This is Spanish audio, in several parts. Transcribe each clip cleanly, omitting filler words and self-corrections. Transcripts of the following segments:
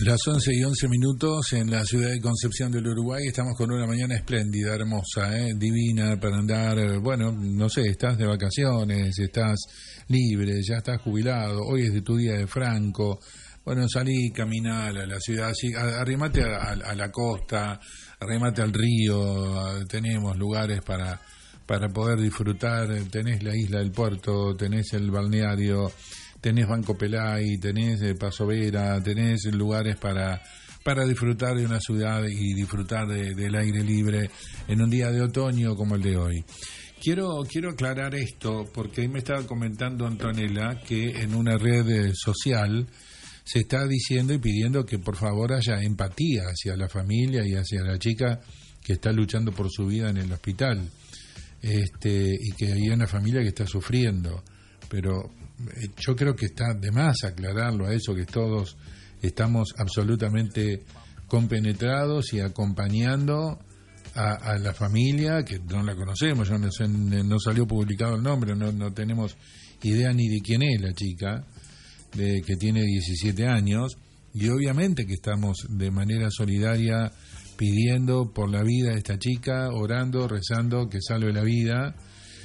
Las 11:11 en la ciudad de Concepción del Uruguay. Estamos con una mañana espléndida, hermosa, divina para andar. Bueno, no sé, estás de vacaciones, estás libre, ya estás jubilado. Hoy es de tu día de Franco. Bueno, salí, caminar a la ciudad, así, arrimate a la costa, arrimate al río. Tenemos lugares para poder disfrutar. Tenés la isla del Puerto, tenés el balneario, tenés Banco Pelay, tenés Paso Vera, tenés lugares para disfrutar de una ciudad y disfrutar del aire libre en un día de otoño como el de hoy. Quiero aclarar esto porque ahí me estaba comentando Antonella que en una red social se está diciendo y pidiendo que por favor haya empatía hacia la familia y hacia la chica que está luchando por su vida en el hospital, y que hay una familia que está sufriendo, pero yo creo que está de más aclararlo a eso, que todos estamos absolutamente compenetrados y acompañando a la familia, que no la conocemos, yo no salió publicado el nombre, no tenemos idea ni de quién es la chica, que tiene 17 años, y obviamente que estamos de manera solidaria pidiendo por la vida de esta chica, orando, rezando que salve la vida,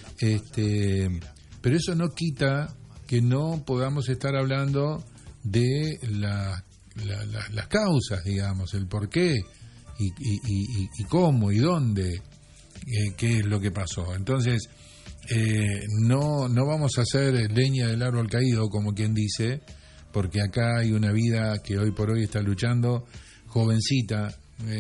pero eso no quita que no podamos estar hablando de las causas, digamos, el por qué y cómo y dónde, qué es lo que pasó. Entonces, no vamos a hacer leña del árbol caído, como quien dice, porque acá hay una vida que hoy por hoy está luchando, jovencita,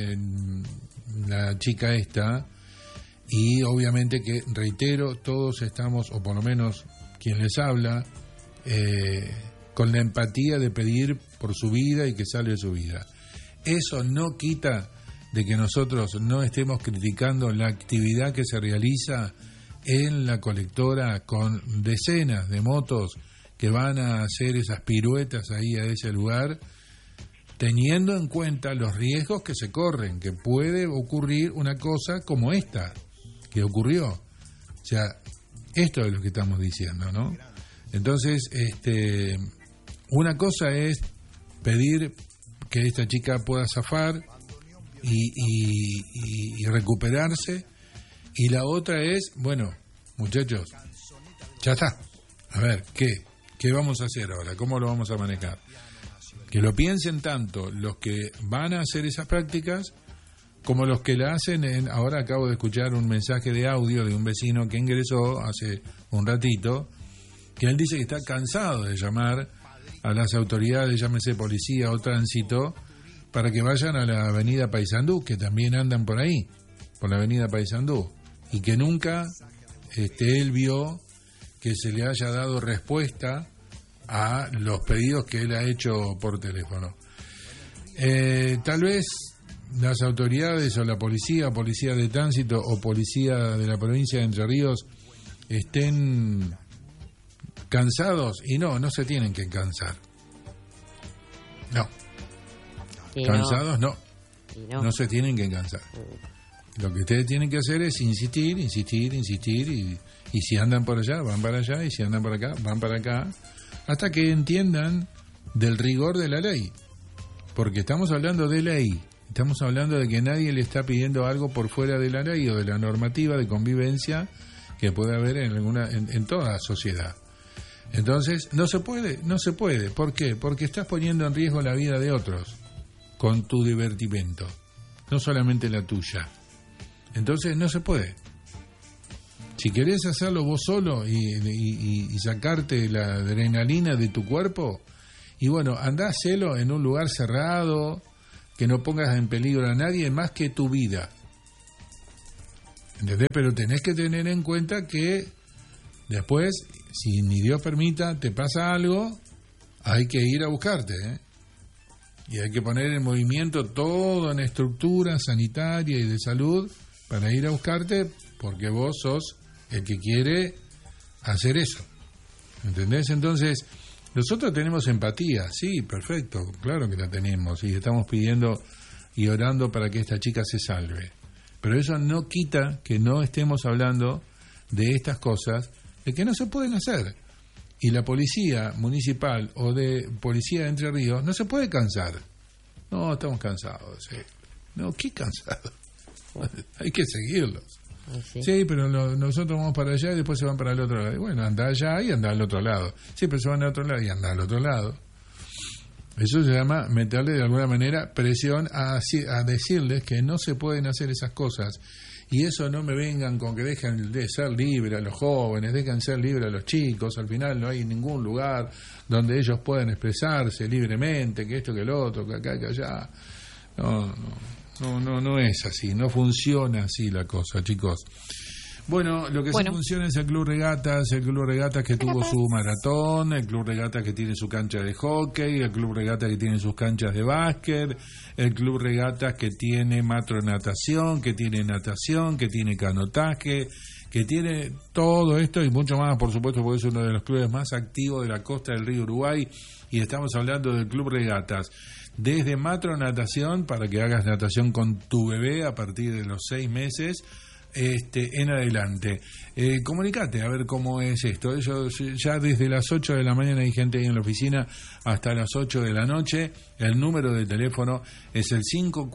la chica esta, y obviamente que, reitero, todos estamos, o por lo menos quien les habla, con la empatía de pedir por su vida y que salve su vida. Eso no quita de que nosotros no estemos criticando la actividad que se realiza en la colectora con decenas de motos que van a hacer esas piruetas ahí a ese lugar, teniendo en cuenta los riesgos que se corren, que puede ocurrir una cosa como esta que ocurrió. O sea, esto es lo que estamos diciendo, ¿no? Entonces, una cosa es pedir que esta chica pueda zafar y recuperarse, y la otra es, bueno, muchachos, ya está. A ver, ¿qué vamos a hacer ahora? ¿Cómo lo vamos a manejar? Que lo piensen tanto los que van a hacer esas prácticas como los que la hacen. Ahora acabo de escuchar un mensaje de audio de un vecino que ingresó hace un ratito, que él dice que está cansado de llamar a las autoridades, llámese policía o tránsito, para que vayan a la avenida Paysandú, que también andan por ahí, por la avenida Paysandú, y que nunca él vio que se le haya dado respuesta a los pedidos que él ha hecho por teléfono. Tal vez las autoridades o la policía de tránsito o policía de la provincia de Entre Ríos estén cansados, y no se tienen que cansar. No. Cansados no se tienen que cansar. Lo que ustedes tienen que hacer es insistir, y si andan por allá, van para allá, y si andan por acá, van para acá, hasta que entiendan del rigor de la ley. Porque estamos hablando de ley, estamos hablando de que nadie le está pidiendo algo por fuera de la ley o de la normativa de convivencia que puede haber en toda sociedad. Entonces, no se puede. ¿Por qué? Porque estás poniendo en riesgo la vida de otros con tu divertimento, no solamente la tuya. Entonces, no se puede. Si querés hacerlo vos solo y sacarte la adrenalina de tu cuerpo, y bueno, andá, hacelo en un lugar cerrado, que no pongas en peligro a nadie más que tu vida. ¿Entendés? Pero tenés que tener en cuenta que después, si ni Dios permita, te pasa algo, hay que ir a buscarte, y hay que poner en movimiento toda una estructura sanitaria y de salud para ir a buscarte, porque vos sos el que quiere hacer eso. ¿Entendés? Entonces, nosotros tenemos empatía, sí, perfecto, claro que la tenemos, y estamos pidiendo y orando para que esta chica se salve. Pero eso no quita que no estemos hablando de estas cosas, de que no se pueden hacer. Y la policía municipal o de policía de Entre Ríos no se puede cansar. No, estamos cansados. Sí. No, ¿qué cansado? Hay que seguirlos. Sí, pero nosotros vamos para allá y después se van para el otro lado. Y bueno, anda allá y anda al otro lado. Sí, pero se van al otro lado y anda al otro lado. Eso se llama meterle de alguna manera presión a decirles que no se pueden hacer esas cosas. Y eso no me vengan con que dejen de ser libres a los jóvenes, dejan ser libres a los chicos. Al final no hay ningún lugar donde ellos puedan expresarse libremente, que esto, que el otro, que acá, que allá. No es así, no funciona así la cosa, chicos. Bueno, lo que sí funciona es el Club Regatas que tuvo su maratón, el Club Regatas que tiene su cancha de hockey, el Club Regatas que tiene sus canchas de básquet, el Club Regatas que tiene matronatación, que tiene canotaje, que tiene todo esto y mucho más, por supuesto, porque es uno de los clubes más activos de la costa del río Uruguay, y estamos hablando del Club Regatas. Desde matronatación, para que hagas natación con tu bebé a partir de los 6 meses, en adelante. Comunicate a ver cómo es esto. Ellos ya desde las 8 de la mañana hay gente ahí en la oficina hasta las 8 de la noche. El número de teléfono es el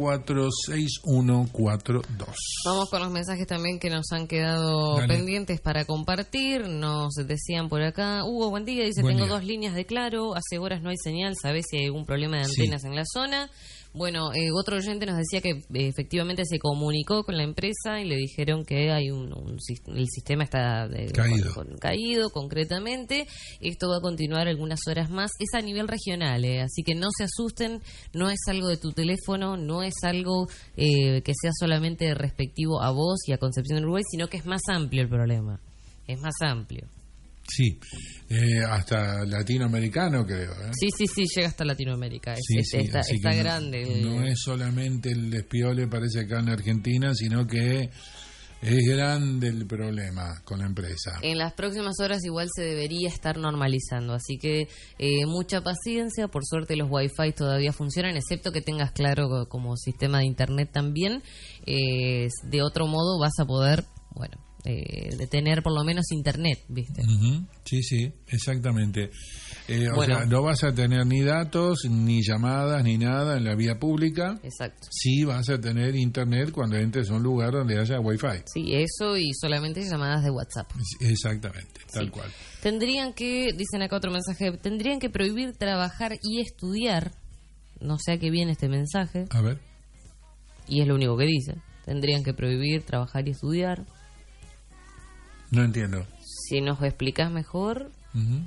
546142. Vamos con los mensajes también que nos han quedado pendientes para compartir. Nos decían por acá, Hugo, buen día, dice, tengo 2 líneas de Claro, hace horas no hay señal, ¿sabés si hay algún problema de antenas en la zona? Bueno, otro oyente nos decía que efectivamente se comunicó con la empresa y le dijeron que hay el sistema está caído concretamente. Esto va a continuar algunas horas más. Es a nivel regional, así que no se asusten, no es algo de tu teléfono, no es algo que sea solamente respectivo a vos y a Concepción del Uruguay, sino que es más amplio el problema, es más amplio. Sí, hasta latinoamericano creo. Sí, llega hasta Latinoamérica. Está grande. No es solamente el despiole, parece acá en Argentina, sino que es grande el problema con la empresa. En las próximas horas igual se debería estar normalizando, así que mucha paciencia. Por suerte los Wi-Fi todavía funcionan, excepto que tengas Claro como sistema de internet también. De otro modo vas a poder, de tener por lo menos internet, ¿viste? Uh-huh. Sí, exactamente. O sea, no vas a tener ni datos, ni llamadas, ni nada en la vía pública. Exacto. Sí vas a tener internet cuando entres a un lugar donde haya Wi-Fi. Sí, eso y solamente llamadas de WhatsApp. Exactamente, tal cual. Tendrían que, dicen acá otro mensaje, tendrían que prohibir trabajar y estudiar. No sé a qué viene este mensaje. A ver. Y es lo único que dice. Tendrían que prohibir trabajar y estudiar. No entiendo. Si nos explicas mejor. Uh-huh.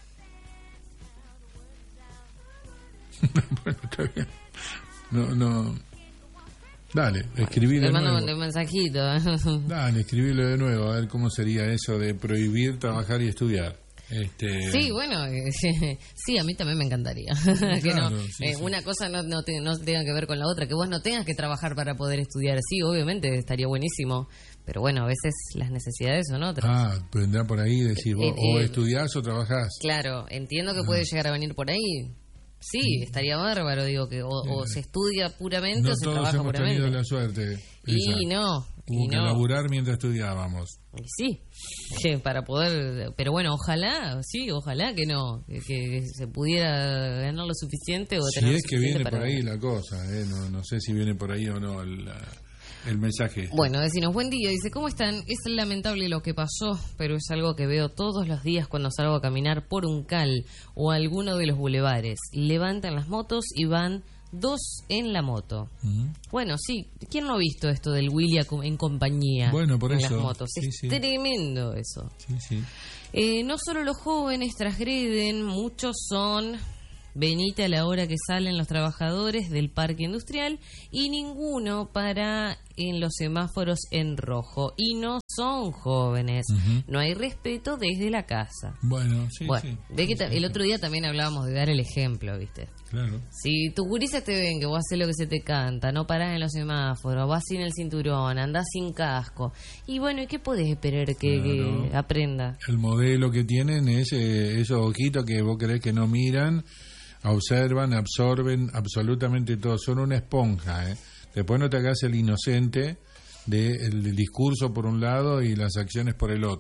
Bueno, está bien. No. Dale, escribilo de nuevo. Te mando un mensajito. Dale, escribilo de nuevo, a ver cómo sería eso de prohibir trabajar y estudiar. Sí, bueno, sí, a mí también me encantaría. Que claro, una cosa no tenga que ver con la otra, que vos no tengas que trabajar para poder estudiar. Sí, obviamente estaría buenísimo, pero bueno, a veces las necesidades son otras. Vendrá por ahí decir, vos o estudiás o trabajás. Claro, entiendo que puede llegar a venir por ahí. Sí, estaría bárbaro, digo, que o se estudia puramente o se trabaja puramente. No todos hemos tenido la suerte. Y no. Hubo que laburar mientras estudiábamos. Sí, para poder... Pero bueno, ojalá que no, que se pudiera ganar lo suficiente o tener si es que viene por ahí la cosa, no sé si viene por ahí o no el mensaje. Bueno, decinos, buen día, dice, ¿cómo están? Es lamentable lo que pasó, pero es algo que veo todos los días cuando salgo a caminar por un cal o alguno de los bulevares. Levantan las motos y van 2 en la moto. Uh-huh. Bueno, sí, ¿quién no ha visto esto del William en compañía? Bueno, por eso. Las motos. Es tremendo eso. Sí. No solo los jóvenes transgreden, muchos son... Venite a la hora que salen los trabajadores del parque industrial y ninguno para en los semáforos en rojo. Y no son jóvenes. Uh-huh. No hay respeto desde la casa. Bueno, sí. Ve que el otro día también hablábamos de dar el ejemplo, ¿viste? Claro. Si tus gurises te ven que vos haces lo que se te canta, no parás en los semáforos, vas sin el cinturón, andás sin casco. Y bueno, ¿y qué podés esperar que aprenda? El modelo que tienen es esos ojitos que vos creés que no miran, observan, absorben absolutamente todo, son una esponja. Después no te hagas el inocente del discurso por un lado y las acciones por el otro.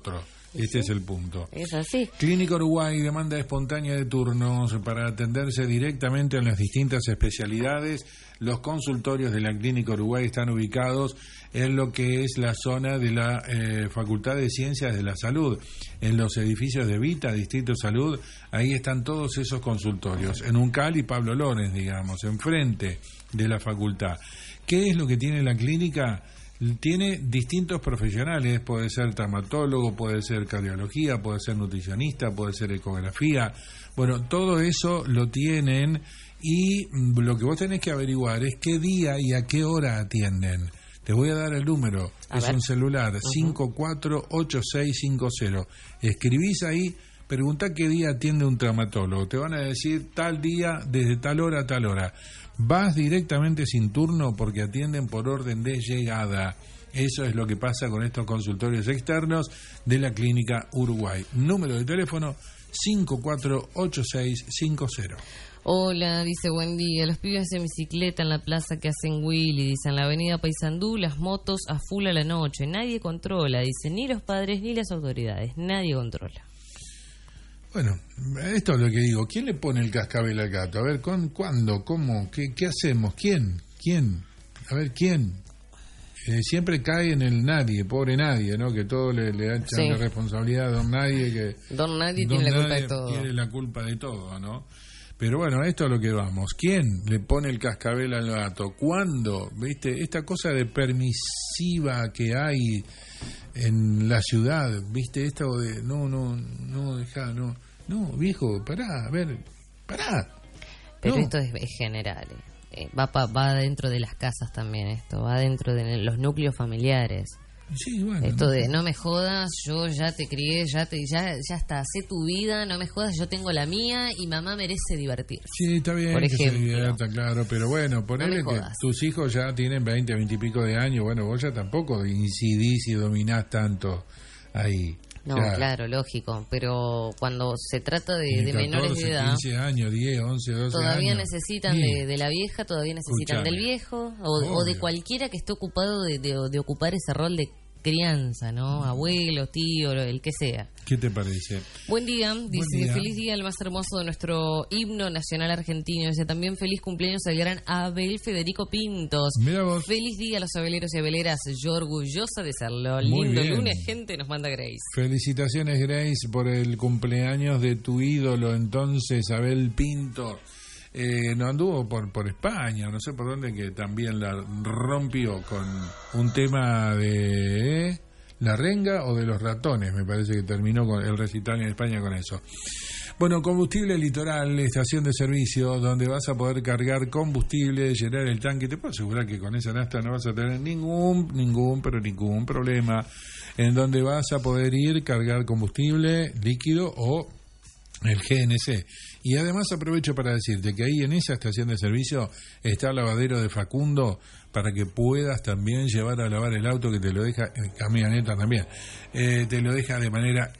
Este es el punto. Es así. Clínica Uruguay, demanda espontánea de turnos para atenderse directamente en las distintas especialidades. Los consultorios de la Clínica Uruguay están ubicados en lo que es la zona de la Facultad de Ciencias de la Salud, en los edificios de Vita, Distrito Salud. Ahí están todos esos consultorios, en Uncal y Pablo Lorenz, digamos, enfrente de la facultad. ¿Qué es lo que tiene la clínica? Tiene distintos profesionales, puede ser traumatólogo, puede ser cardiología, puede ser nutricionista, puede ser ecografía. Bueno, todo eso lo tienen y lo que vos tenés que averiguar es qué día y a qué hora atienden. Te voy a dar el número, es un celular, 548650. Escribís ahí, preguntá qué día atiende un traumatólogo. Te van a decir tal día, desde tal hora a tal hora. Vas directamente sin turno porque atienden por orden de llegada. Eso es lo que pasa con estos consultorios externos de la Clínica Uruguay. Número de teléfono 548650. Hola, dice, buen día. Los pibes en bicicleta en la plaza que hacen Willy, dice, en la avenida Paysandú, las motos a full a la noche. Nadie controla, dice, ni los padres ni las autoridades. Nadie controla. Bueno, esto es lo que digo. ¿Quién le pone el cascabel al gato? A ver, ¿cuándo? ¿Cómo? ¿Qué hacemos? ¿Quién? A ver, ¿quién? Siempre cae en el nadie, pobre nadie, ¿no? Que todo le echan la responsabilidad a don nadie. Que don nadie tiene la culpa de todo. Tiene la culpa de todo, ¿no? Pero bueno, esto es lo que vamos. ¿Quién le pone el cascabel al gato? ¿Cuándo? ¿Viste? Esta cosa de permisiva que hay en la ciudad, ¿viste? Esto de no, viejo, pará, a ver, pará. Pero esto es general. Va dentro de las casas también esto, va dentro de los núcleos familiares. Sí, bueno, esto de no me jodas, yo ya te crié, ya está, hacé tu vida, no me jodas, yo tengo la mía y mamá merece divertirse. Sí, está bien, por ejemplo, que se divierta, claro, pero bueno, ponele que tus hijos ya tienen 20 y pico de años, bueno, vos ya tampoco incidís y dominás tanto ahí. No, claro, lógico, pero cuando se trata de 14, menores de edad, 15 años, 10, 11, 12 todavía años, necesitan de la vieja, todavía necesitan del viejo o de cualquiera que esté ocupado de ocupar ese rol de crianza, ¿no? Abuelo, tío, el que sea. ¿Qué te parece? Buen día, dice, feliz día, el más hermoso de nuestro himno nacional argentino. Dice, también feliz cumpleaños al gran Abel Federico Pintos. Mira vos. Feliz día a los abeleros y abeleras, yo orgullosa de serlo. Muy lindo bien. Lunes, gente, nos manda Grace. Felicitaciones, Grace, por el cumpleaños de tu ídolo, entonces, Abel Pinto. No anduvo por España, no sé por dónde, que también la rompió con un tema de la renga o de los ratones, me parece que terminó con el recital en España con eso. Bueno, Combustible Litoral, estación de servicio donde vas a poder cargar combustible, llenar el tanque. Te puedo asegurar que con esa nafta no vas a tener ningún problema, en donde vas a poder ir, cargar combustible líquido o el GNC. Y además aprovecho para decirte que ahí en esa estación de servicio está el lavadero de Facundo para que puedas también llevar a lavar el auto, que te lo deja, camioneta también, te lo deja de manera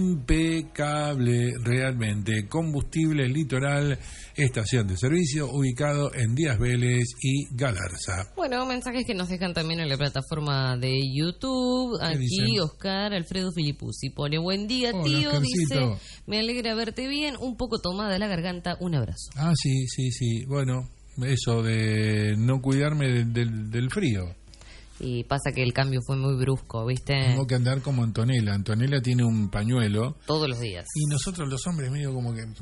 impecable realmente. Combustible Litoral, estación de servicio, ubicado en Díaz Vélez y Galarza. Bueno, mensajes que nos dejan también en la plataforma de YouTube. Aquí dicen? Oscar Alfredo Filipuzzi pone, buen día, hola, tío, Oscarcito. dice, me alegra verte bien, un poco tomada la garganta, un abrazo. Ah, sí, bueno, eso de no cuidarme del frío. Y pasa que el cambio fue muy brusco, ¿viste? Tengo que andar como Antonella. Antonella tiene un pañuelo. Todos los días. Y nosotros los hombres medio como que...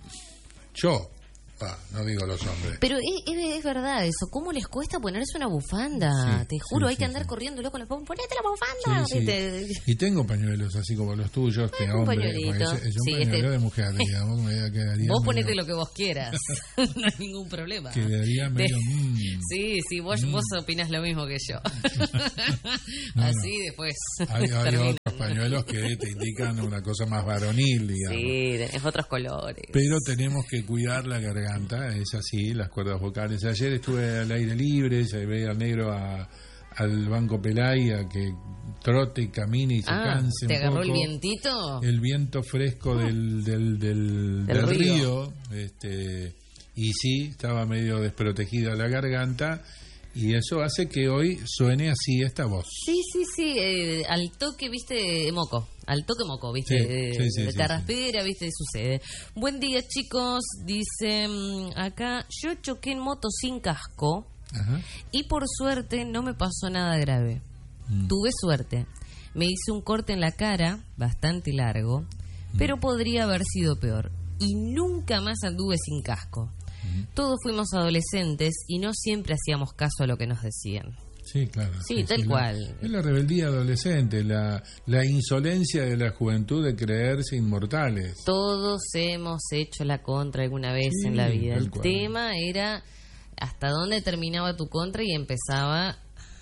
no digo los hombres. Pero es verdad eso. ¿Cómo les cuesta ponerse una bufanda? Sí, te juro, hay que andar corriéndolo con la bufanda. ¡Ponete la bufanda! Sí. Y tengo pañuelos así como los tuyos, un pañuelito. Es un pañuelo de mujer, digamos. Vos ponete lo que vos quieras. No hay ningún problema. Quedaría medio... Sí, vos opinás lo mismo que yo. Así después. Hay otros pañuelos que te indican una cosa más varonil, digamos. Sí, tenés otros colores. Pero tenemos que cuidar la garganta. Es así, las cuerdas vocales. Ayer estuve al aire libre, se ve al negro al Banco Pelay a que trote y camine y se canse ¿te un agarró poco. el vientito? El viento fresco del río. Y sí, estaba medio desprotegida la garganta Y eso hace que hoy suene así esta voz. Sí, al toque, viste, moco. Al toque moco, viste, de carraspera, viste, sucede. Buen día, chicos, dice acá, yo choqué en moto sin casco. Ajá. Y por suerte no me pasó nada grave. Tuve suerte. Me hice un corte en la cara, bastante largo, pero podría haber sido peor. Y nunca más anduve sin casco. Todos fuimos adolescentes y no siempre hacíamos caso a lo que nos decían. Sí, claro. Sí, tal cual. Es la rebeldía adolescente, la insolencia de la juventud de creerse inmortales. Todos hemos hecho la contra alguna vez en la vida. El tema era hasta dónde terminaba tu contra y empezabas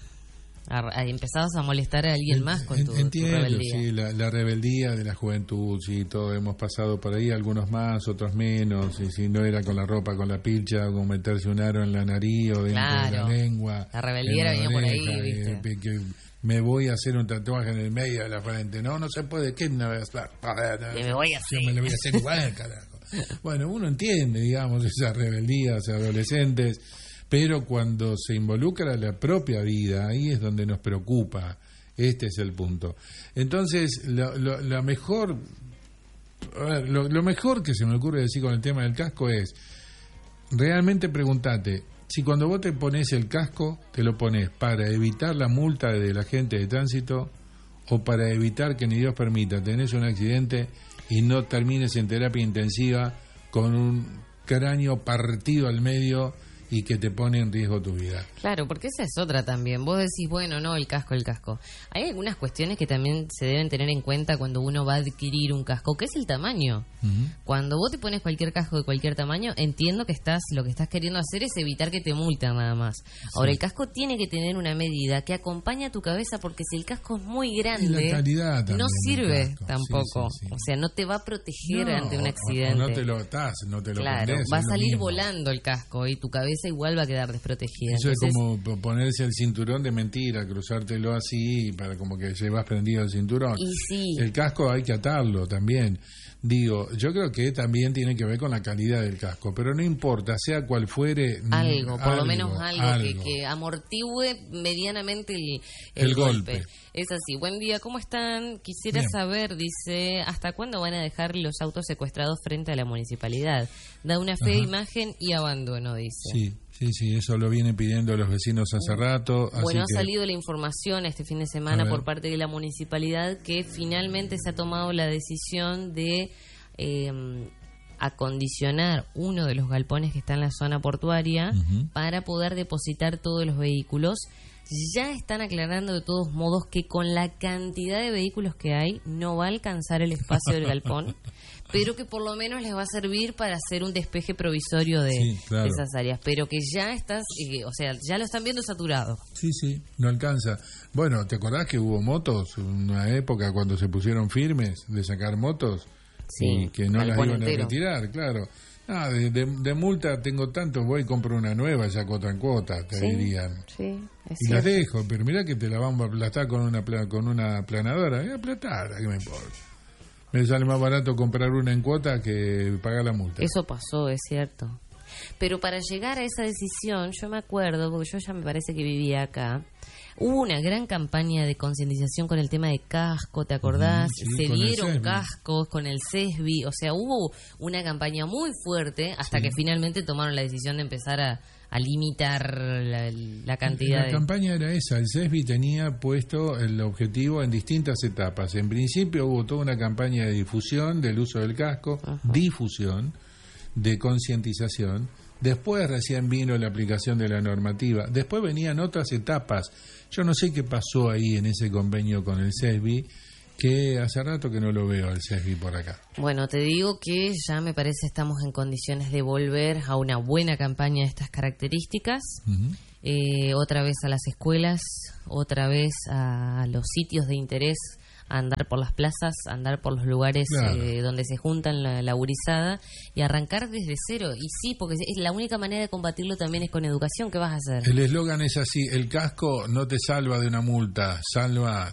a molestar a alguien más con tu rebeldía. Sí, la rebeldía de la juventud, sí, todos hemos pasado por ahí, algunos más, otros menos, y si no era con la ropa, con la pilcha, o con meterse un aro en la nariz o dentro de la lengua. La rebeldía venía por ahí, ¿viste? Que me voy a hacer un tatuaje en el medio de la frente. No se puede. ¿Qué me voy a hacer? Me lo voy a hacer igual, carajo. Bueno, uno entiende, digamos, esas rebeldías adolescentes, pero cuando se involucra la propia vida, ahí es donde nos preocupa. Este es el punto. Entonces, lo mejor que se me ocurre decir con el tema del casco es, realmente preguntate, si cuando vos te pones el casco, te lo pones para evitar la multa de la gente de tránsito o para evitar que ni Dios permita tenés un accidente y no termines en terapia intensiva con un cráneo partido al medio y que te pone en riesgo tu vida. Claro, porque esa es otra también. Vos decís, bueno, no, el casco. Hay algunas cuestiones que también se deben tener en cuenta cuando uno va a adquirir un casco, que es el tamaño. Cuando vos te pones cualquier casco de cualquier tamaño, entiendo que lo que estás queriendo hacer es evitar que te multen nada más. Ahora, el casco tiene que tener una medida que acompañe a tu cabeza, porque si el casco es muy grande, no sirve tampoco. Sí. O sea, no te va a proteger ante un accidente. O no te lo atás, no te lo prendés, va a salir volando el casco y tu cabeza igual va a quedar desprotegida. Eso entonces, es como ponerse el cinturón de mentira, cruzártelo así para como que llevas prendido el cinturón. Y sí. El casco hay que atarlo también. Digo, yo creo que también tiene que ver con la calidad del casco, pero no importa, sea cual fuere... Por lo menos algo. Que amortigüe medianamente el golpe. Es así. Buen día, ¿cómo están? Quisiera saber, dice, ¿hasta cuándo van a dejar los autos secuestrados frente a la municipalidad? Da una fea imagen y abandono, dice. Sí, eso lo vienen pidiendo los vecinos hace rato. Bueno, ha salido la información este fin de semana por parte de la municipalidad que finalmente se ha tomado la decisión de acondicionar uno de los galpones que está en la zona portuaria para poder depositar todos los vehículos. Ya están aclarando de todos modos que con la cantidad de vehículos que hay no va a alcanzar el espacio del galpón, pero que por lo menos les va a servir para hacer un despeje provisorio de esas áreas, pero que ya ya lo están viendo saturado. Sí, no alcanza. Bueno, ¿te acordás que hubo motos en una época cuando se pusieron firmes de sacar motos y que no las iban a retirar? Claro. De multa tengo tanto, voy y compro una nueva, ya cuota en cuota, te dirían. Sí, es cierto. Las dejo, pero mirá que te la vamos a aplastar con una aplanadora. Aplastar, ¿qué me importa? Me sale más barato comprar una en cuota que pagar la multa. Eso pasó, es cierto. Pero para llegar a esa decisión, yo me acuerdo, porque yo ya me parece que vivía acá, hubo una gran campaña de concientización con el tema de casco, ¿te acordás? Se dieron cascos con el CESBI, o sea, hubo una campaña muy fuerte hasta que finalmente tomaron la decisión de empezar a limitar la cantidad. La campaña era esa, el CESBI tenía puesto el objetivo en distintas etapas. En principio hubo toda una campaña de difusión del uso del casco, difusión, de concientización. Después recién vino la aplicación de la normativa. Después venían otras etapas. Yo no sé qué pasó ahí en ese convenio con el CESBI, que hace rato que no lo veo al CESBI por acá. Bueno, te digo que ya me parece estamos en condiciones de volver a una buena campaña de estas características. Otra vez a las escuelas, otra vez a los sitios de interés, a andar por las plazas, a andar por los lugares donde se juntan la gurizada y arrancar desde cero. Y sí, porque es la única manera de combatirlo también es con educación. ¿Qué vas a hacer? El eslogan es así: el casco no te salva de una multa, salva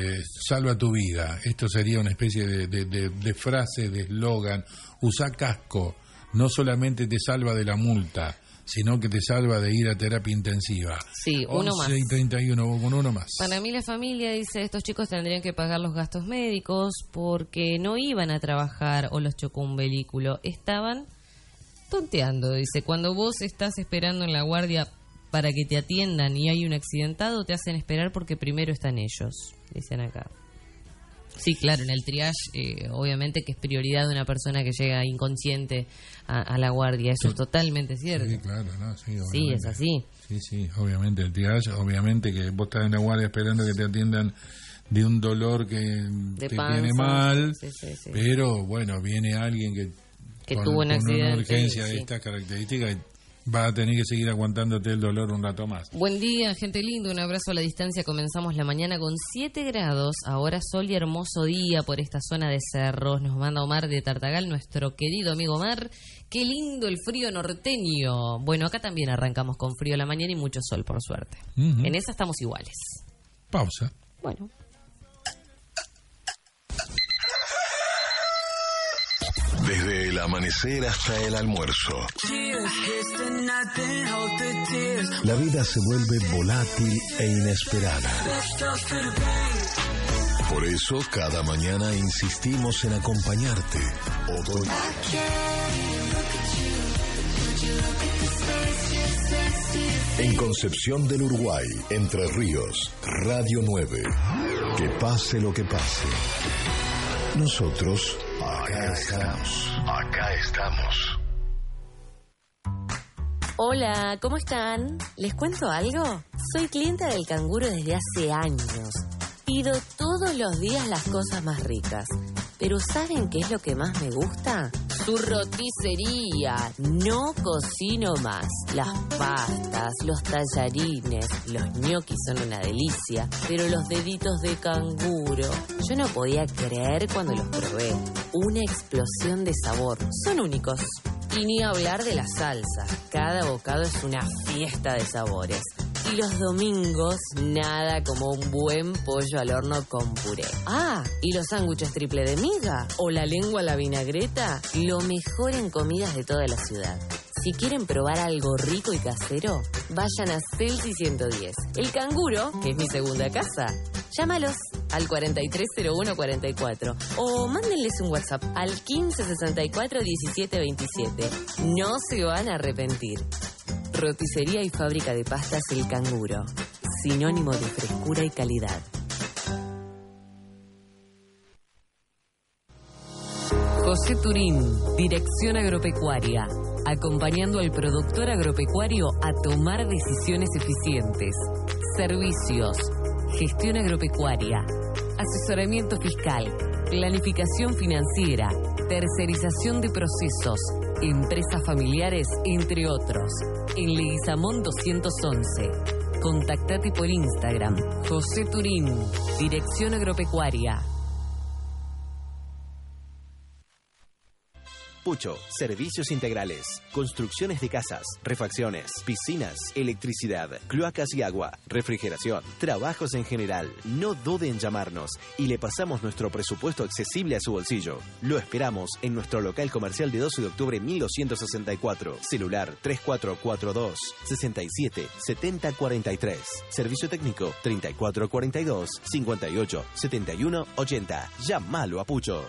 tu vida. Esto sería una especie de frase, de eslogan. Usá casco, no solamente te salva de la multa, sino que te salva de ir a terapia intensiva. Sí, uno más. 11:31, vos con uno más. Para mí la familia dice, estos chicos tendrían que pagar los gastos médicos porque no iban a trabajar o los chocó un vehículo, estaban tonteando. Dice, cuando vos estás esperando en la guardia para que te atiendan y hay un accidentado, te hacen esperar porque primero están ellos, dicen acá. Sí, claro, en el triage, obviamente que es prioridad de una persona que llega inconsciente a la guardia, eso es totalmente cierto. Sí, claro, ¿no? Sí, sí, es así. Sí, obviamente el triage, obviamente que vos estás en la guardia esperando que te atiendan de un dolor que te tiene mal, sí. Pero bueno, viene alguien que tuvo un accidente, una urgencia de estas características y va a tener que seguir aguantándote el dolor un rato más. Buen día, gente linda, un abrazo a la distancia. Comenzamos la mañana con 7 grados, ahora sol y hermoso día por esta zona de cerros. Nos manda Omar de Tartagal, nuestro querido amigo Omar. Qué lindo el frío norteño. Bueno, acá también arrancamos con frío a la mañana y mucho sol, por suerte. En esa estamos iguales. Pausa. Bueno. Desde el amanecer hasta el almuerzo. La vida se vuelve volátil e inesperada. Por eso, cada mañana insistimos en acompañarte. En Concepción del Uruguay, Entre Ríos, Radio 9. Que pase lo que pase. Nosotros acá estamos. Hola, ¿cómo están? ¿Les cuento algo? Soy clienta del Canguro desde hace años. Pido todos los días las cosas más ricas. Pero ¿saben qué es lo que más me gusta? Su roticería. No cocino más. Las pastas, los tallarines, los ñoquis son una delicia. Pero los deditos de canguro, yo no podía creer cuando los probé. Una explosión de sabor. Son únicos. Y ni hablar de la salsa. Cada bocado es una fiesta de sabores. Y los domingos, nada como un buen pollo al horno con puré. Ah, y los sándwiches triple de miga o la lengua a la vinagreta, lo mejor en comidas de toda la ciudad. Si quieren probar algo rico y casero, vayan a Celsi 110. El Canguro, que es mi segunda casa. Llámalos al 430144 o mándenles un WhatsApp al 15641727. No se van a arrepentir. Roticería y fábrica de pastas El Canguro. Sinónimo de frescura y calidad. José Turín, Dirección Agropecuaria. Acompañando al productor agropecuario a tomar decisiones eficientes. Servicios. Gestión agropecuaria. Asesoramiento fiscal. Planificación financiera. Tercerización de procesos. Empresas familiares, entre otros. En Leguizamón 211. Contactate por Instagram. José Turín, Dirección Agropecuaria. Pucho, servicios integrales, construcciones de casas, refacciones, piscinas, electricidad, cloacas y agua, refrigeración, trabajos en general. No dude en llamarnos y le pasamos nuestro presupuesto accesible a su bolsillo. Lo esperamos en nuestro local comercial de 12 de octubre 1264, celular 3442 67 70 43, servicio técnico 3442 58 71 80. Llámalo a Pucho.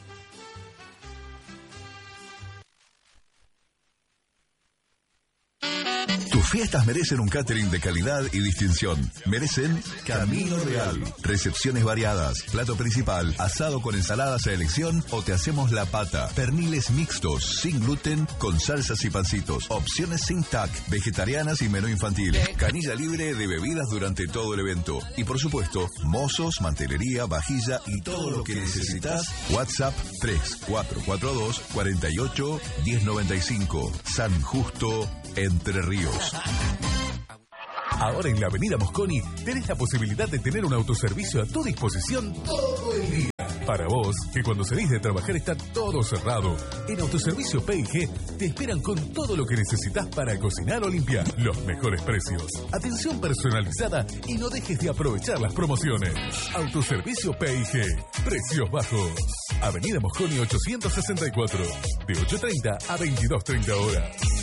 Tus fiestas merecen un catering de calidad y distinción. Merecen Camino Real. Recepciones variadas, plato principal, asado con ensaladas a elección o te hacemos la pata. Perniles mixtos, sin gluten, con salsas y pancitos. Opciones sin TAC, vegetarianas y menú infantil. Canilla libre de bebidas durante todo el evento. Y por supuesto, mozos, mantelería, vajilla y todo lo que necesitas. WhatsApp 3442 48 1095. San Justo, Entre Ríos. Ahora en la Avenida Mosconi tenés la posibilidad de tener un autoservicio a tu disposición todo el día. Para vos, que cuando salís de trabajar está todo cerrado, en Autoservicio P&G te esperan con todo lo que necesitas para cocinar o limpiar. Los mejores precios, atención personalizada y no dejes de aprovechar las promociones. Autoservicio P&G, precios bajos. Avenida Mosconi 864, de 8:30 a 22:30 horas.